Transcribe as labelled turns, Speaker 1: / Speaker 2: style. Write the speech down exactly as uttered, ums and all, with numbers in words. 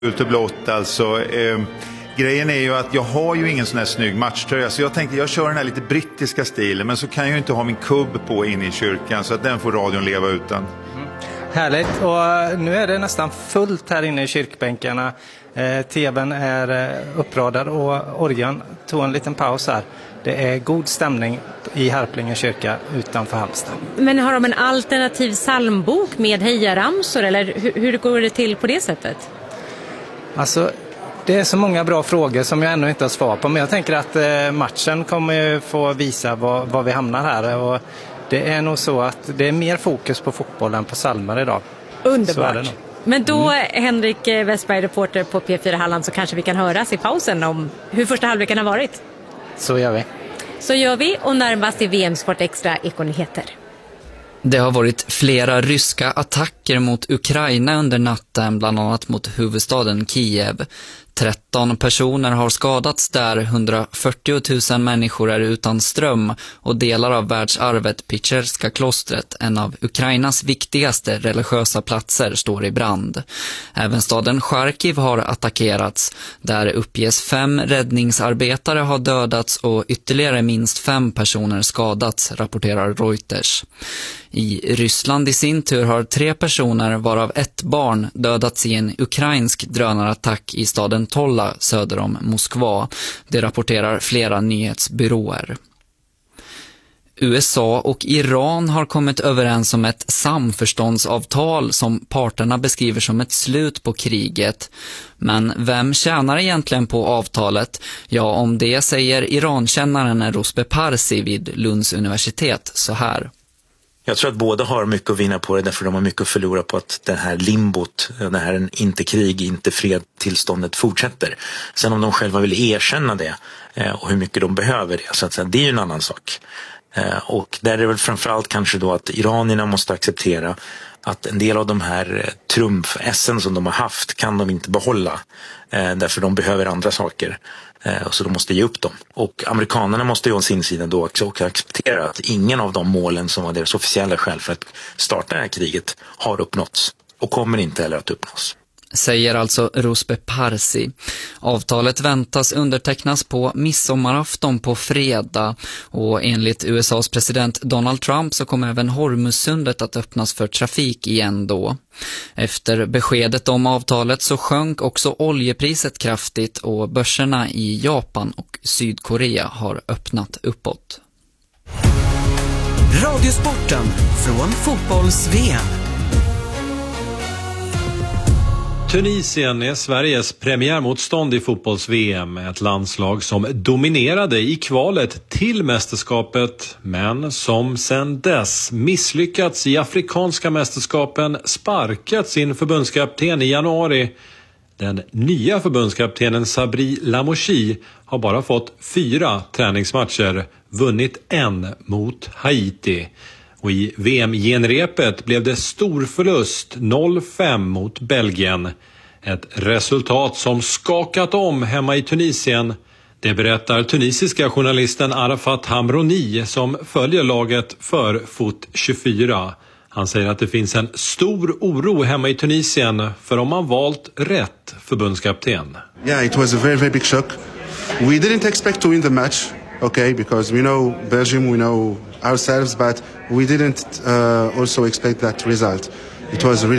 Speaker 1: Gult och blått alltså. Eh, grejen är ju att jag har ju ingen sån här snygg matchtröja, så jag tänkte jag kör den här lite brittiska stilen, men så kan jag ju inte ha min kubb på inne i kyrkan, så att den får radion leva utan.
Speaker 2: Mm. Härligt, och nu är det nästan fullt här inne i kyrkbänkarna. Eh, tvn är eh, uppradad och organ tog en liten paus här. Det är god stämning i Harplinge kyrka utanför Halmstad.
Speaker 3: Men har de en alternativ psalmbok med hejaramsor, eller hur, hur går det till på det sättet?
Speaker 2: Alltså, det är så många bra frågor som jag ännu inte har svar på, men jag tänker att eh, matchen kommer ju få visa var, var vi hamnar här, och det är nog så att det är mer fokus på fotboll än på psalmer idag.
Speaker 3: Underbart. Men då, mm. Henrik Westberg, reporter på P fyra Halland, så kanske vi kan höras i pausen om hur första halvleken har varit.
Speaker 2: Så gör vi.
Speaker 3: Så gör vi, och närmast i V M Sport Extra Ekonyheter.
Speaker 4: Det har varit flera ryska attacker mot Ukraina under natten, bland annat mot huvudstaden Kiev. tretton personer har skadats där, hundrafyrtio tusen människor är utan ström och delar av världsarvet Picherska klostret, en av Ukrainas viktigaste religiösa platser, står i brand. Även staden Charkiv har attackerats. Där uppges fem räddningsarbetare ha dödats och ytterligare minst fem personer skadats, rapporterar Reuters. I Ryssland i sin tur har tre personer, varav ett barn, dödats i en ukrainsk drönarattack i staden Tolla söder om Moskva. Det rapporterar flera nyhetsbyråer. U S A och Iran har kommit överens om ett samförståndsavtal som parterna beskriver som ett slut på kriget. Men vem tjänar egentligen på avtalet? Ja, om det säger Irankännaren Ruspe Parsi vid Lunds universitet så här.
Speaker 5: Jag tror att båda har mycket att vinna på det, därför de har mycket att förlora på att det här limbot, det här inte krig, inte fred tillståndet fortsätter. Sen om de själva vill erkänna det och hur mycket de behöver det, så att säga, det är ju en annan sak. Och där är det väl framförallt kanske då att iranierna måste acceptera att en del av de här trumf-essen som de har haft kan de inte behålla, därför de behöver andra saker. Och så de måste ge upp dem. Och amerikanerna måste ju å sin sida då också acceptera att ingen av de målen som var deras officiella skäl för att starta det här kriget har uppnåtts och kommer inte heller att uppnås.
Speaker 4: Säger alltså Ruspe Parsi. Avtalet väntas undertecknas på midsommarafton på fredag, och enligt U S A:s president Donald Trump så kommer även Hormuzsundet att öppnas för trafik igen då. Efter beskedet om avtalet så sjönk också oljepriset kraftigt, och börserna i Japan och Sydkorea har öppnat uppåt.
Speaker 6: Radiosporten från fotbolls-V M.
Speaker 7: Tunisien är Sveriges premiärmotstånd i fotbolls-V M, ett landslag som dominerade i kvalet till mästerskapet, men som sedan dess misslyckats i afrikanska mästerskapen, sparkat sin förbundskapten i januari. Den nya förbundskaptenen Sabri Lamouchi har bara fått fyra träningsmatcher, vunnit en mot Haiti. Och i V M-genrepet blev det stor förlust, noll fem mot Belgien. Ett resultat som skakat om hemma i Tunisien. Det berättar tunisiska journalisten Arafat Hamroni som följer laget för Fot tjugofyra. Han säger att det finns en stor oro hemma i Tunisien för om man valt rätt förbundskapten.
Speaker 8: Yeah, it was a very, very big shock. We didn't expect to win the match. Okay, because we know Belgium, we know ourselves, but we didn't uh, also expect that result. It was really